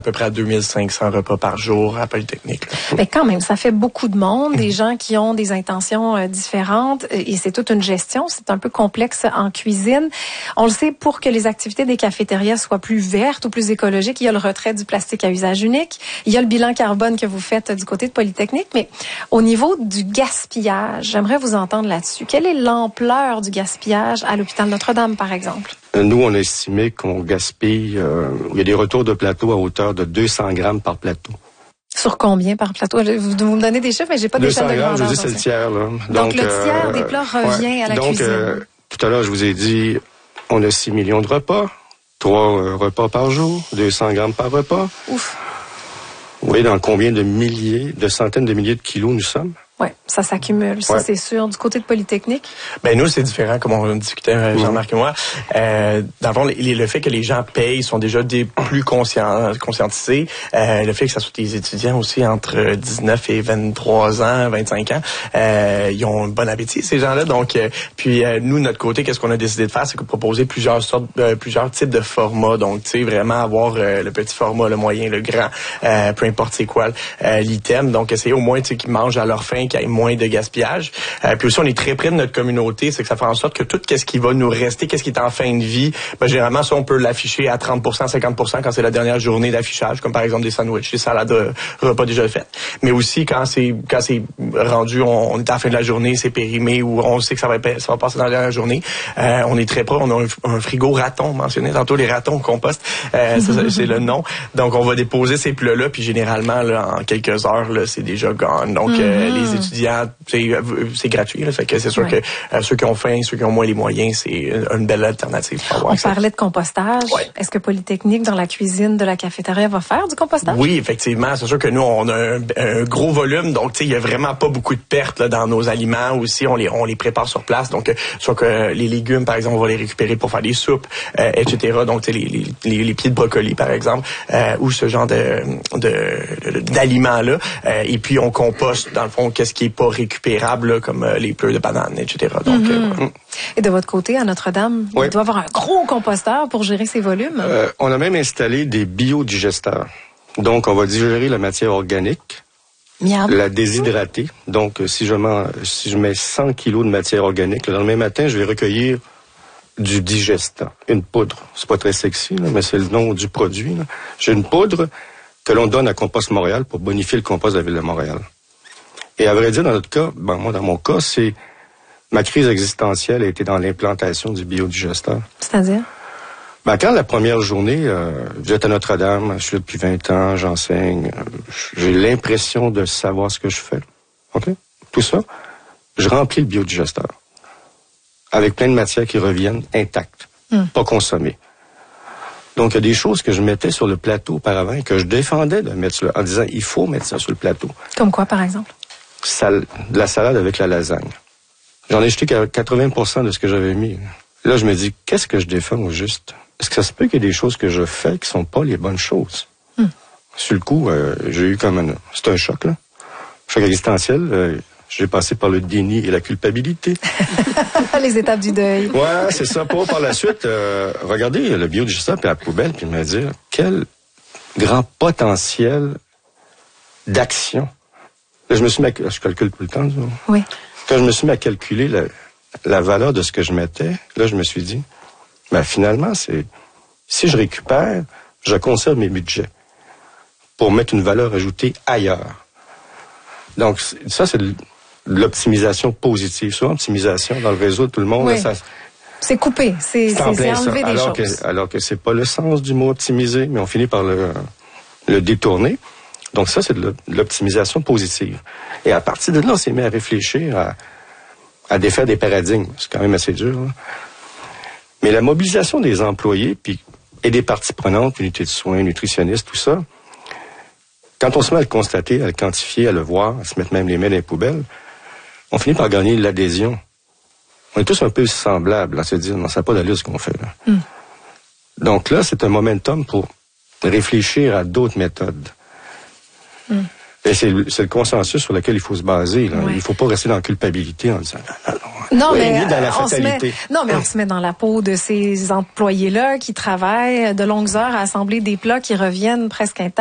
à peu près à 2500 repas par jour à Polytechnique. Mais quand même, ça fait beaucoup de monde, des gens qui ont des intentions différentes et c'est toute une gestion. C'est un peu complexe en cuisine. On le sait, pour que les activités des cafétérias soient plus vertes ou plus écologiques, il y a le retrait du plastique à usage unique. Il y a le bilan carbone que vous faites du côté de Polytechnique. Mais au niveau du gaspillage, j'aimerais vous entendre là-dessus. Quelle est l'ampleur du gaspillage à l'hôpital Notre-Dame, par exemple? Nous, on a estimé qu'on gaspille, il y a des retours de plateau à hauteur de 200 grammes par plateau. Sur combien par plateau? Vous me donnez des chiffres, mais j'ai pas d'échelle de grandeur. 200 grammes, je dis, c'est le tiers, là. Donc le tiers des plats revient à la cuisine. Tout à l'heure, je vous ai dit, on a 6 millions de repas, 3 repas par jour, 200 grammes par repas. Ouf. Vous voyez dans combien de milliers, de centaines de milliers de kilos nous sommes? Oui, ça s'accumule, ça c'est sûr. Du côté de Polytechnique? Ben nous, c'est différent, comme on discutait Jean-Marc et moi. Dans le fond, le fait que les gens payent sont déjà des plus conscientisés. Le fait que ça soit des étudiants aussi entre 19 et 23 ans, 25 ans, ils ont un bon appétit, ces gens-là. Donc, puis nous, de notre côté, qu'est-ce qu'on a décidé de faire, c'est que proposer plusieurs types de formats. Donc, tu sais, vraiment avoir le petit format, le moyen, le grand, peu importe c'est quoi l'item. Donc, essayer au moins, tu sais, qu'ils mangent à leur faim, qu'il y ait moins de gaspillage. Puis aussi, on est très près de notre communauté, c'est que ça fait en sorte que tout ce qui va nous rester, qu'est-ce qui est en fin de vie, ben, généralement, ça, on peut l'afficher à 30%, 50% quand c'est la dernière journée d'affichage, comme par exemple des sandwichs, des salades repas déjà faites. Mais aussi, quand c'est rendu, on est à la fin de la journée, c'est périmé, ou on sait que ça va passer dans la dernière journée, on est très proche, on a un frigo raton, mentionné tantôt les ratons compost, c'est le nom. Donc, on va déposer ces plats-là, puis généralement, là, en quelques heures, là, c'est déjà gone. Donc, les étudiants, c'est gratuit. Là, fait que c'est sûr que ceux qui ont faim, ceux qui ont moins les moyens, c'est une belle alternative. On parlait de compostage. Ouais. Est-ce que Polytechnique, dans la cuisine de la cafétéria, va faire du compostage? Oui, effectivement. C'est sûr que nous, on a un gros volume. Donc, il y a vraiment pas beaucoup de pertes là, dans nos aliments aussi. On les prépare sur place. Donc, sûr que les légumes, par exemple, on va les récupérer pour faire des soupes, etc. Donc, les pieds de brocoli, par exemple, ou ce genre d'aliments-là. Et puis, on composte, dans le fond, qu'est-ce qui est pas récupérable, là, comme les pleurs de bananes, etc. Donc, Et de votre côté, à Notre-Dame, il doit y avoir un gros composteur pour gérer ces volumes? On a même installé des biodigesteurs. Donc, on va digérer la matière organique, la déshydrater. Donc, si je mets 100 kilos de matière organique, le lendemain matin, je vais recueillir du digestant, une poudre. C'est pas très sexy, là, mais c'est le nom du produit. J'ai une poudre que l'on donne à Compost Montréal pour bonifier le compost de la Ville de Montréal. Et à vrai dire, dans notre cas, moi, dans mon cas, c'est ma crise existentielle a été dans l'implantation du biodigesteur. C'est-à-dire? Quand la première journée, j'étais à Notre-Dame, je suis là depuis 20 ans, j'enseigne, j'ai l'impression de savoir ce que je fais. OK? Tout ça, je remplis le biodigesteur avec plein de matières qui reviennent intactes, pas consommées. Donc, il y a des choses que je mettais sur le plateau auparavant et que je défendais de mettre en disant, il faut mettre ça sur le plateau. Comme quoi, par exemple? De la salade avec la lasagne. J'en ai jeté 80% de ce que j'avais mis. Là, je me dis, qu'est-ce que je défends au juste? Est-ce que ça se peut qu'il y ait des choses que je fais qui sont pas les bonnes choses? Sur le coup, j'ai eu comme c'est un choc, là. Choc existentiel. J'ai passé par le déni et la culpabilité. Les étapes du deuil. Ouais, c'est ça. Pour par la suite, regarder le biodigesteur puis la poubelle puis me dire, quel grand potentiel d'action. Là, je calcule tout le temps. Oui. Quand je me suis mis à calculer la valeur de ce que je mettais, là, je me suis dit, finalement, si je récupère, je conserve mes budgets pour mettre une valeur ajoutée ailleurs. Donc, ça, c'est de l'optimisation positive. Souvent, optimisation dans le réseau de tout le monde, oui. là, ça... C'est coupé, c'est enlever des choses. Alors que c'est pas le sens du mot optimiser, mais on finit par le détourner. Donc ça, c'est de l'optimisation positive. Et à partir de là, on s'est mis à réfléchir à défaire des paradigmes. C'est quand même assez dur, là. Mais la mobilisation des employés et des parties prenantes, unités de soins, nutritionnistes, tout ça, quand on se met à le constater, à le quantifier, à le voir, à se mettre même les mains dans les poubelles, on finit par gagner l'adhésion. On est tous un peu semblables à se dire, non, ça n'a pas d'allure ce qu'on fait, là. Donc là, c'est un momentum pour réfléchir à d'autres méthodes. Et c'est le consensus sur lequel il faut se baser. Là. Il faut pas rester dans la culpabilité en disant non, mais dans la fatalité. On se met dans la peau de ces employés-là qui travaillent de longues heures à assembler des plats qui reviennent presque intacts.